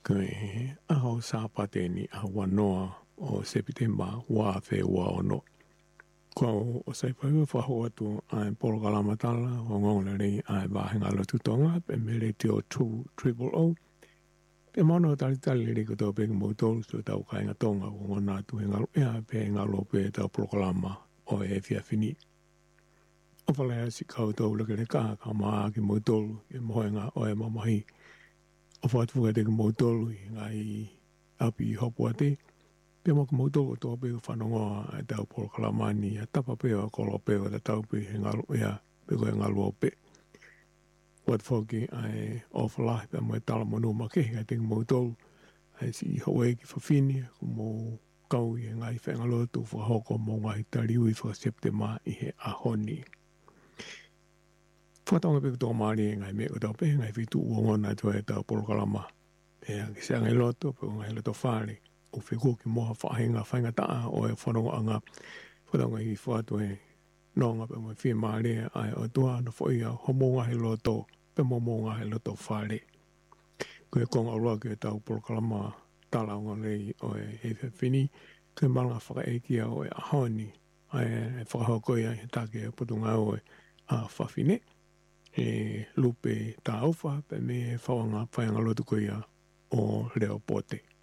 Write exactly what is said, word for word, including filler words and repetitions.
Koe aho sapateni a wanoa o September wa fe wa ono. Ko o sai pai wa ho atu ai polokalama tala o ngona rei ai wahenga lotu tonga pe mele te o two triple O. Pe mono tali tali rei ko tau pe mo tolu so tau kainga tonga o ngona tu henga ea pe ngalo pe tau polokalama o e fia fini. O whalea si kau tau lake re ka ka maa ki mo tolu e mohenga o e mamahi. O whaatuka te ki mo tolu i ngai api hopu ate. Pe mo ki mo tolu tō pe whanongoa e tau polokalamani a tapa pe o kolo pe o tau pe he ngalo ea pe koe ngalo o pe. Wat whoki ai o whalahi pe mo e tala mo numa ke he te ki mo tolu. Ai si hawe ki whawhini ku mo kau i ngai whengalo tu whahoko mo ngai tariu i whakaseptema i he ahoni. Whatonga pe kutoka maari e ngai me o tau pe ngai whitu uongona tu e tau polokalama. Pe a ki se ngai loto pe ngai loto whare. O whiko ki moha whahenga whainga taa o e whanonga anga. Whatonga i whatu e nonga pe mo whia maari ai o tua na whaia homonga he loto pe mo monga he loto whare. Koe konga roa ki e tau polokalama tala onga rei o e he whini. Koe malanga whakaekia o e ahoni. Ai e whakahokoia he take e putunga o e a whawhine. E lupe tā uwha pe me whawanga whaianga lotu koia o Leo Pote.